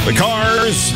The Cars.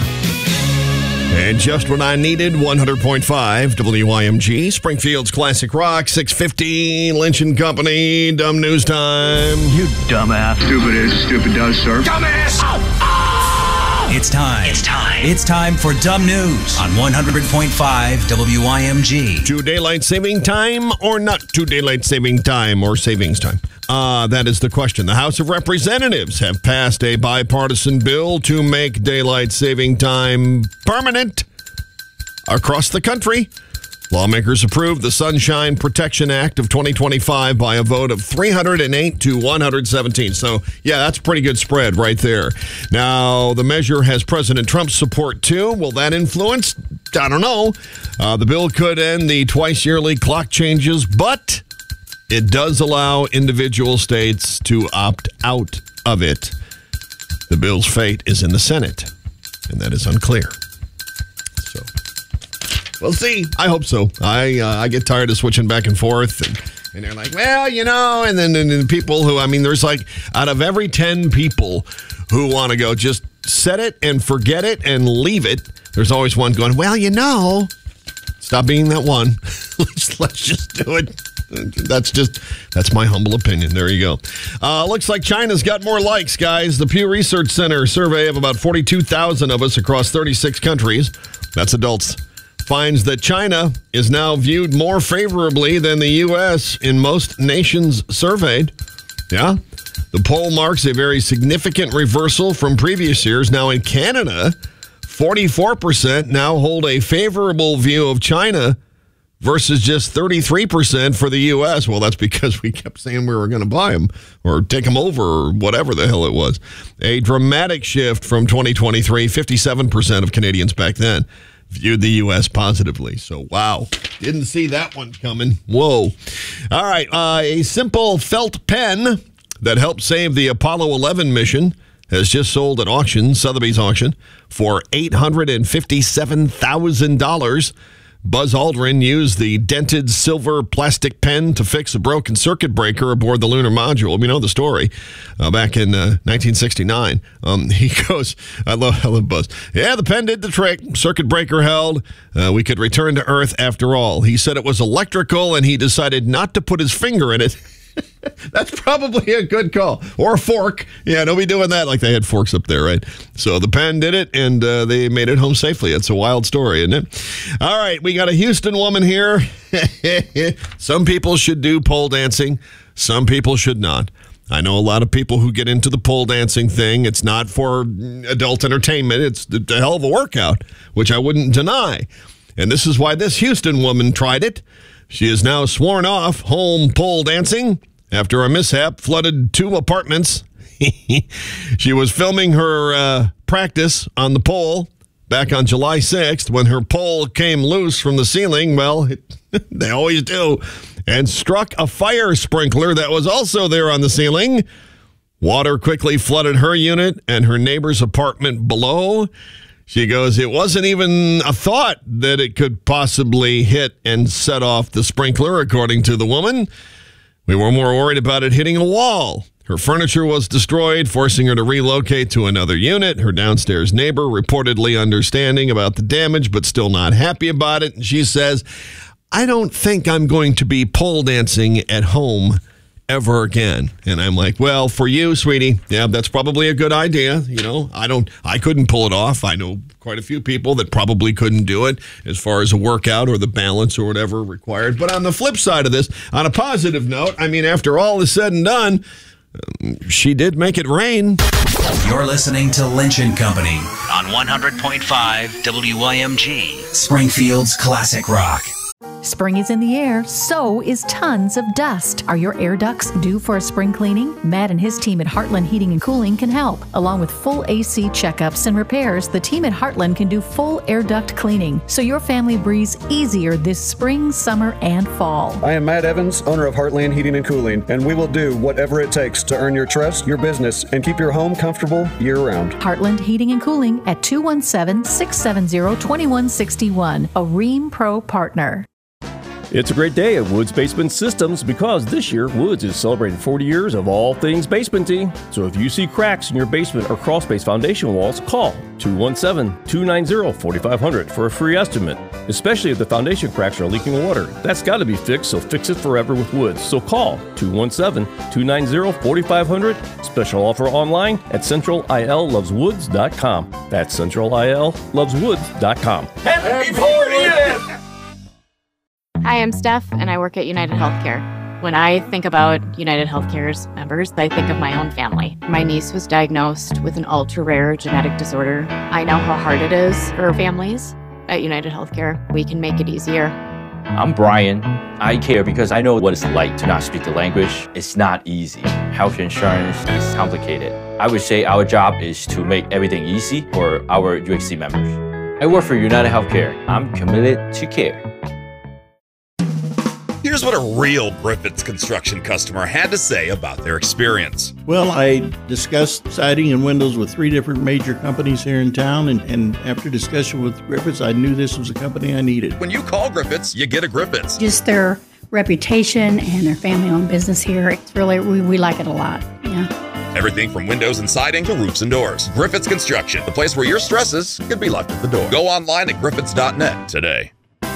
And just what I needed, 100.5 WYMG, Springfield's Classic Rock, 6:50, Lynch & Company, Dumb News Time. You dumbass. Stupid is, stupid does, sir. Dumbass! It's time for Dumb News on 100.5 WYMG. To daylight saving time or not to daylight saving time or savings time? That is the question. The House of Representatives have passed a bipartisan bill to make daylight saving time permanent across the country. Lawmakers approved the Sunshine Protection Act of 2025 by a vote of 308 to 117. So, yeah, that's a pretty good spread right there. Now, the measure has President Trump's support, too. Will that influence? I don't know. The bill could end the twice-yearly clock changes, but it does allow individual states to opt out of it. The bill's fate is in the Senate, and that is unclear. So, we'll see. I hope so. I get tired of switching back and forth, and they're like, well, you know, and then people who, I mean, there's like, out of every 10 people who want to go, just set it and forget it and leave it, there's always one going, well, you know, stop being that one. Let's just do it. That's my humble opinion. There you go. Looks like China's got more likes, guys. The Pew Research Center survey of about 42,000 of us across 36 countries, that's adults, finds that China is now viewed more favorably than the U.S. in most nations surveyed. Yeah. The poll marks a very significant reversal from previous years. Now in Canada, 44% now hold a favorable view of China versus just 33% for the U.S. Well, that's because we kept saying we were going to buy them or take them over or whatever the hell it was. A dramatic shift from 2023. 57% of Canadians back then viewed the U.S. positively. So, wow. Didn't see that one coming. Whoa. All right. A simple felt pen that helped save the Apollo 11 mission has just sold at auction, Sotheby's auction, for $857,000. Buzz Aldrin used the dented silver plastic pen to fix a broken circuit breaker aboard the lunar module. We know the story back in 1969. He goes, I love Buzz. Yeah, the pen did the trick. Circuit breaker held. We could return to Earth after all. He said it was electrical, and he decided not to put his finger in it. That's probably a good call. Or a fork. Yeah, don't be doing that like they had forks up there, right? So the pen did it, and they made it home safely. It's a wild story, isn't it? All right, we got a Houston woman here. Some people should do pole dancing. Some people should not. I know a lot of people who get into the pole dancing thing. It's not for adult entertainment. It's a hell of a workout, which I wouldn't deny. And this is why this Houston woman tried it. She is now sworn off home pole dancing after a mishap flooded 2 apartments. She was filming her practice on the pole back on July 6th when her pole came loose from the ceiling. Well, they always do. And struck a fire sprinkler that was also there on the ceiling. Water quickly flooded her unit and her neighbor's apartment below. She goes, it wasn't even a thought that it could possibly hit and set off the sprinkler, according to the woman. We were more worried about it hitting a wall. Her furniture was destroyed, forcing her to relocate to another unit. Her downstairs neighbor reportedly understanding about the damage, but still not happy about it. And she says, I don't think I'm going to be pole dancing at home ever again. And I'm like, well, for you, sweetie, yeah, that's probably a good idea. You know, I couldn't pull it off. I know quite a few people that probably couldn't do it as far as a workout or the balance or whatever required. But on the flip side of this, on a positive note, I mean, after all is said and done, she did make it rain. You're listening to Lynch & Company on 100.5 WYMG, Springfield's Classic Rock. Spring is in the air, so is tons of dust. Are your air ducts due for a spring cleaning? Matt and his team at Heartland Heating and Cooling can help. Along with full AC checkups and repairs, the team at Heartland can do full air duct cleaning, so your family breathes easier this spring, summer, and fall. I am Matt Evans, owner of Heartland Heating and Cooling, and we will do whatever it takes to earn your trust, your business, and keep your home comfortable year-round. Heartland Heating and Cooling at 217-670-2161, a Rheem Pro partner. It's a great day at Woods Basement Systems because this year Woods is celebrating 40 years of all things basementy. So if you see cracks in your basement or crawl space foundation walls, call 217-290-4500 for a free estimate. Especially if the foundation cracks are leaking water. That's got to be fixed, so fix it forever with Woods. So call 217-290-4500. Special offer online at centralilloveswoods.com. That's centralilloveswoods.com. Happy 40th! Hi, I'm Steph, and I work at United Healthcare. When I think about United Healthcare's members, I think of my own family. My niece was diagnosed with an ultra-rare genetic disorder. I know how hard it is for families. At United Healthcare, we can make it easier. I'm Brian. I care because I know what it's like to not speak the language. It's not easy. Health insurance is complicated. I would say our job is to make everything easy for our UHC members. I work for United Healthcare. I'm committed to care. Here's what a real Griffiths Construction customer had to say about their experience. Well, I discussed siding and windows with 3 different major companies here in town, and after discussion with Griffiths, I knew this was a company I needed. When you call Griffiths, you get a Griffiths. Just their reputation and their family-owned business here, it's really, we like it a lot, yeah. Everything from windows and siding to roofs and doors. Griffiths Construction, the place where your stresses can be left at the door. Go online at griffiths.net today.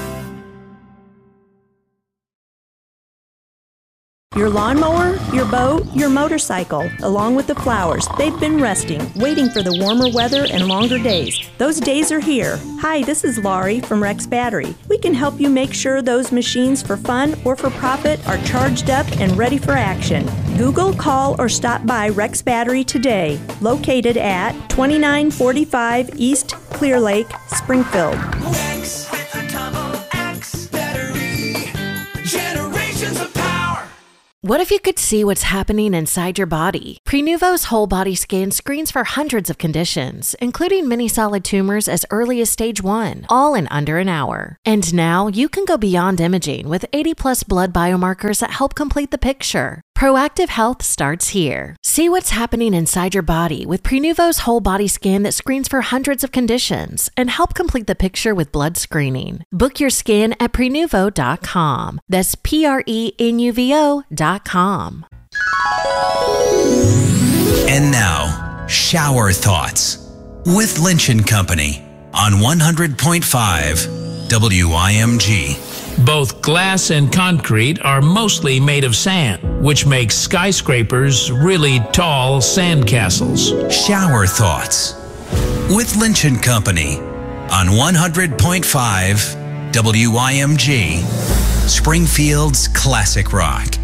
Your lawnmower, your boat, your motorcycle, along with the flowers, they've been resting, waiting for the warmer weather and longer days. Those days are here. Hi, this is Laurie from Rex Battery. We can help you make sure those machines for fun or for profit are charged up and ready for action. Google, call, or stop by Rex Battery today, located at 2945 East Clear Lake, Springfield. Rex with a double X battery. Generations of power. What if you could see what's happening inside your body? Prenuvo's whole body scan screens for hundreds of conditions, including many solid tumors as early as stage 1, all in under an hour. And now you can go beyond imaging with 80+ blood biomarkers that help complete the picture. Proactive health starts here. See what's happening inside your body with Prenuvo's whole body scan that screens for hundreds of conditions and help complete the picture with blood screening. Book your scan at Prenuvo.com. That's Prenuvo.com. And now, Shower Thoughts with Lynch & Company on 100.5 WIMG. Both glass and concrete are mostly made of sand, which makes skyscrapers really tall sandcastles. Shower Thoughts with Lynch & Company on 100.5 WIMG, Springfield's classic rock.